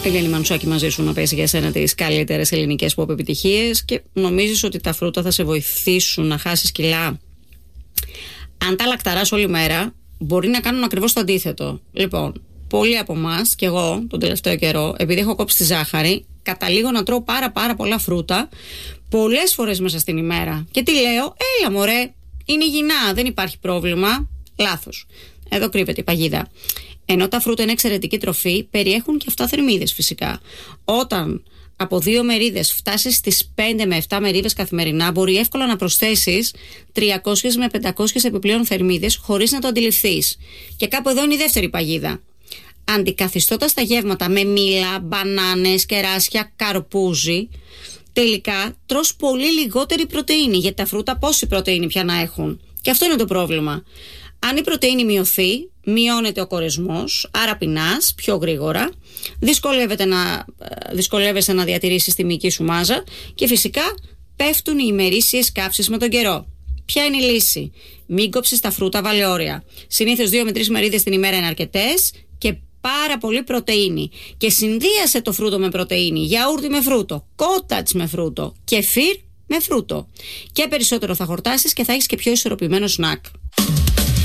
Ελένη Μανουσάκη μαζί σου να πέσει για σένα τις καλύτερες ελληνικές pop επιτυχίες και νομίζεις ότι τα φρούτα θα σε βοηθήσουν να χάσεις κιλά. Αν τα λακταράς όλη μέρα, μπορεί να κάνουν ακριβώς το αντίθετο. Λοιπόν, πολλοί από εμάς, και εγώ τον τελευταίο καιρό, επειδή έχω κόψει τη ζάχαρη, καταλήγω να τρώω πάρα πολλά φρούτα πολλές φορές μέσα στην ημέρα. Και τι λέω, έλα μωρέ, είναι υγιεινά, δεν υπάρχει πρόβλημα. Λάθος. Εδώ κρύβεται η παγίδα. Ενώ τα φρούτα είναι εξαιρετική τροφή, περιέχουν και αυτά θερμίδες φυσικά. Όταν από 2 μερίδες φτάσεις στις 5 με 7 μερίδες καθημερινά, μπορεί εύκολα να προσθέσεις 300 με 500 επιπλέον θερμίδες χωρίς να το αντιληφθείς. Και κάπου εδώ είναι η δεύτερη παγίδα. Αντικαθιστώντας τα γεύματα με μήλα, μπανάνες, κεράσια, καρπούζι, τελικά τρως πολύ λιγότερη πρωτεΐνη, γιατί τα φρούτα πόση πρωτεΐνη πια να έχουν. Και αυτό είναι το πρόβλημα. Αν η πρωτεΐνη μειωθεί, μειώνεται ο κορεσμός, άρα πεινάς πιο γρήγορα, δυσκολεύεσαι να διατηρήσεις τη μυϊκή σου μάζα και φυσικά πέφτουν οι ημερήσιες καύσεις με τον καιρό. Ποια είναι η λύση? Μην κόψεις τα φρούτα, βάλε όρια. Συνήθως 2 με 3 μερίδες την ημέρα είναι αρκετές και πάρα πολύ πρωτεΐνη. Και συνδύασε το φρούτο με πρωτεΐνη, γιαούρτι με φρούτο, κότατς με φρούτο, κεφίρ με φρούτο. Και περισσότερο θα χορτάσεις και θα έχεις και πιο ισορροπημένο σνακ.